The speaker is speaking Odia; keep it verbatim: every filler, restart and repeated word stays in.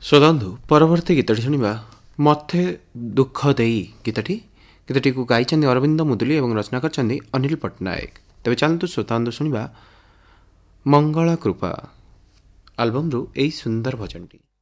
ଶୁଣନ୍ତୁ ପରବର୍ତ୍ତୀ ଗୀତଟି ଶୁଣିବା ମତେ ଦୁଃଖ ଦେଇ ଗୀତଟି ଗୀତଟିକୁ ଗାଇଛନ୍ତି ଅରବିନ୍ଦ ମୁଦୁଲି ଏବଂ ରଚନା କରିଛନ୍ତି ଅନିଲ ପଟ୍ଟନାୟକ। ତେବେ ଚାଲନ୍ତୁ ଶ୍ରୋତାନ୍ତୁ ଶୁଣିବା ମଙ୍ଗଳ କୃପା ଆଲବମ୍ରୁ ଏହି ସୁନ୍ଦର ଭଜନଟି।